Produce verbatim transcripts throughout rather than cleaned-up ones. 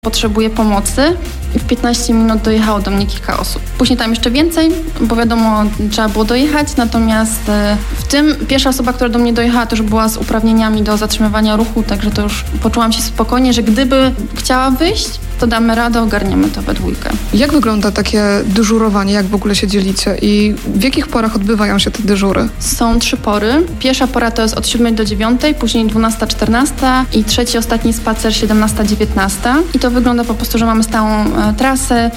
Potrzebuję pomocy i w piętnaście minut dojechało do mnie kilka osób. Później tam jeszcze więcej, bo wiadomo, trzeba było dojechać, natomiast w tym pierwsza osoba, która do mnie dojechała, to już była z uprawnieniami do zatrzymywania ruchu, także to już poczułam się spokojnie, że gdyby chciała wyjść, to damy radę, ogarniemy to we dwójkę. Jak wygląda takie dyżurowanie, jak w ogóle się dzielicie i w jakich porach odbywają się te dyżury? Są trzy pory. Pierwsza pora to jest od siódmej do dziewiątej, później dwunasta czternasta i trzeci, ostatni spacer siedemnasta dziewiętnasta. I to wygląda po prostu, że mamy stałą e, trasę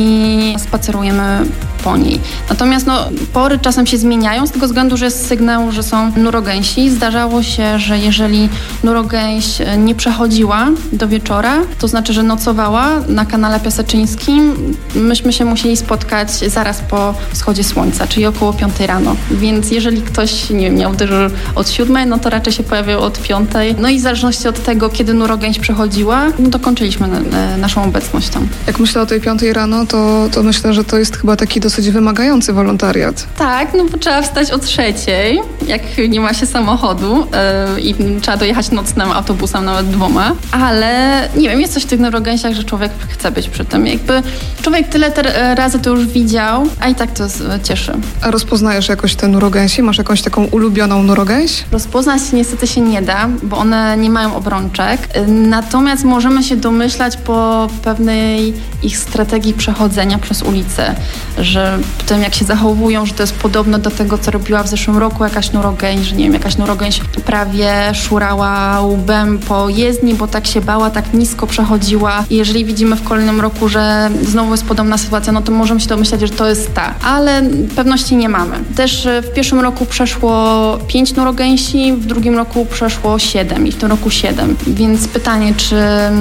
i spacerujemy po niej. Natomiast no, pory czasem się zmieniają z tego względu, że jest sygnał, że są nurogęsi. Zdarzało się, że jeżeli nurogęś nie przechodziła do wieczora, to znaczy, że nocowała na kanale Piaseczyńskim, myśmy się musieli spotkać zaraz po wschodzie słońca, czyli około piątej rano. Więc jeżeli ktoś, nie wiem, miał dyżur od siódmej, no to raczej się pojawiał od piątej. No i w zależności od tego, kiedy nurogęś przechodziła, no to kończyliśmy na, naszą obecność tam. Jak myślę o tej piątej rano, to, to myślę, że to jest chyba taki dosyć wymagający wolontariat. Tak, no bo trzeba wstać o trzeciej, jak nie ma się samochodu yy, i trzeba dojechać nocnym autobusem, nawet dwoma. Ale nie wiem, jest coś w tych nurogęsiach, że człowiek chce być przy tym. Jakby człowiek tyle te razy to już widział, a i tak to cieszy. A rozpoznajesz jakoś te nurogęsi? Masz jakąś taką ulubioną nurogęś? Rozpoznać niestety się nie da, bo one nie mają obrączek. Natomiast możemy się domyślać po pewnej ich strategii przechodzenia przez ulicę, że w tym jak się zachowują, że to jest podobne do tego, co robiła w zeszłym roku jakaś nurogęś, że nie wiem, jakaś nurogęś prawie szurała łbem po jezdni, bo tak się bała, tak nisko przechodziła. I jeżeli widzimy w kolejnym roku, że znowu jest podobna sytuacja, no to możemy się domyślać, że to jest ta. Ale pewności nie mamy. Też w pierwszym roku przeszło pięć nurogęsi, w drugim roku przeszło siedem i w tym roku siedem. Więc pytanie, czy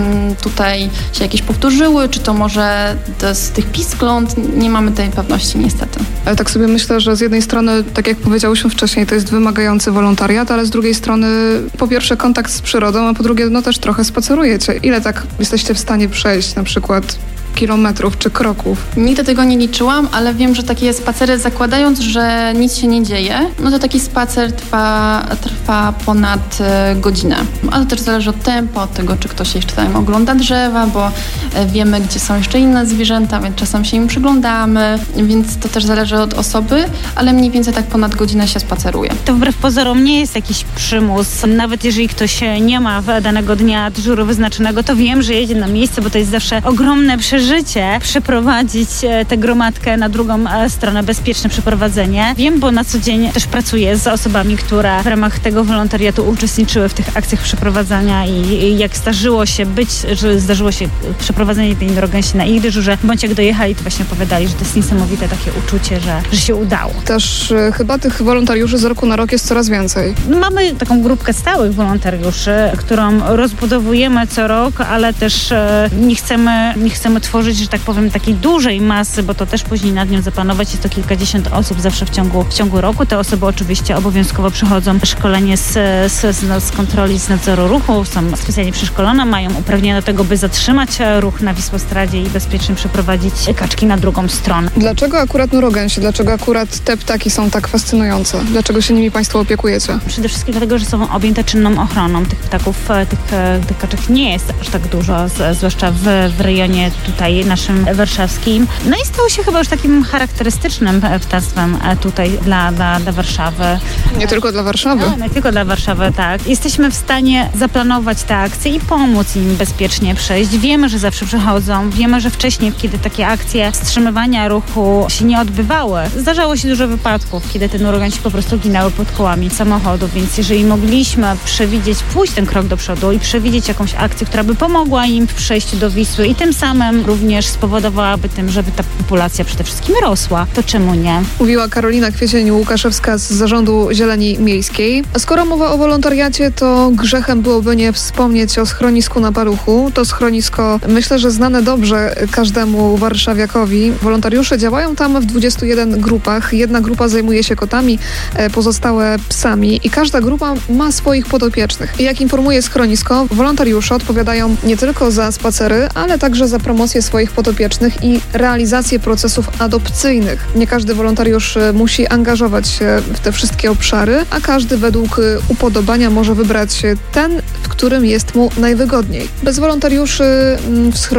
tutaj się jakieś powtórzyły, czy to może to z tych piskląt, nie mamy tej pewności niestety. Ale tak sobie myślę, że z jednej strony, tak jak powiedziałyśmy wcześniej, to jest wymagający wolontariat, ale z drugiej strony po pierwsze kontakt z przyrodą, a po drugie no też trochę spacerujecie. Ile tak jesteście w stanie przejść na przykład kilometrów czy kroków? Nigdy tego nie liczyłam, ale wiem, że takie spacery, zakładając, że nic się nie dzieje, no to taki spacer trwa, trwa ponad e, godzinę. Ale to też zależy od tempa, od tego, czy ktoś jeszcze tam ogląda drzewa, bo e, wiemy, gdzie są jeszcze inne zwierzęta, więc czasem się im przyglądamy, więc to też zależy od osoby, ale mniej więcej tak ponad godzinę się spaceruje. To wbrew pozorom nie jest jakiś przymus. Nawet jeżeli ktoś nie ma danego dnia dyżuru wyznaczonego, to wiem, że jedzie na miejsce, bo to jest zawsze ogromne przeżycie. Życie, przeprowadzić tę gromadkę na drugą stronę, bezpieczne przeprowadzenie. Wiem, bo na co dzień też pracuję z osobami, które w ramach tego wolontariatu uczestniczyły w tych akcjach przeprowadzania i jak zdarzyło się być, że zdarzyło się przeprowadzenie tej nurogęsi na ich dyżurze, bądź jak dojechali, to właśnie opowiadali, że to jest niesamowite takie uczucie, że, że się udało. Też y, chyba tych wolontariuszy z roku na rok jest coraz więcej. Mamy taką grupkę stałych wolontariuszy, którą rozbudowujemy co rok, ale też y, nie chcemy, nie chcemy tworzyć tworzyć, że tak powiem, takiej dużej masy, bo to też później nad nią zapanować. Jest to kilkadziesiąt osób zawsze w ciągu, w ciągu roku. Te osoby oczywiście obowiązkowo przychodzą szkolenie z, z, z, z kontroli, z nadzoru ruchu, są specjalnie przeszkolone, mają uprawnienia do tego, by zatrzymać ruch na Wisłostradzie i bezpiecznie przeprowadzić kaczki na drugą stronę. Dlaczego akurat nurogęsi? Dlaczego akurat te ptaki są tak fascynujące? Dlaczego się nimi Państwo opiekujecie? Przede wszystkim dlatego, że są objęte czynną ochroną. Tych ptaków, tych, tych kaczek nie jest aż tak dużo, z, zwłaszcza w, w rejonie tutaj naszym warszawskim. No i stało się chyba już takim charakterystycznym ptactwem tutaj dla, dla, dla Warszawy. Nie tylko dla Warszawy. No, nie tylko dla Warszawy, tak. Jesteśmy w stanie zaplanować te akcje i pomóc im bezpiecznie przejść. Wiemy, że zawsze przychodzą. Wiemy, że wcześniej, kiedy takie akcje wstrzymywania ruchu się nie odbywały, zdarzało się dużo wypadków, kiedy te nurogęsi po prostu ginęły pod kołami samochodu, więc jeżeli mogliśmy przewidzieć, pójść ten krok do przodu i przewidzieć jakąś akcję, która by pomogła im w przejściu do Wisły i tym samym również spowodowałaby tym, żeby ta populacja przede wszystkim rosła, to czemu nie? Mówiła Karolina Kwiecień-Łukaszewska z Zarządu Zieleni Miejskiej. A skoro mowa o wolontariacie, to grzechem byłoby nie wspomnieć o schronisku na Paluchu. To schronisko, myślę, że znane dobrze każdemu warszawiakowi. Wolontariusze działają tam w dwudziestu jeden grupach. Jedna grupa zajmuje się kotami, pozostałe psami i każda grupa ma swoich podopiecznych. Jak informuje schronisko, wolontariusze odpowiadają nie tylko za spacery, ale także za promocję swoich podopiecznych i realizację procesów adopcyjnych. Nie każdy wolontariusz musi angażować się w te wszystkie obszary, a każdy według upodobania może wybrać ten, w którym jest mu najwygodniej. Bez wolontariuszy w schronisku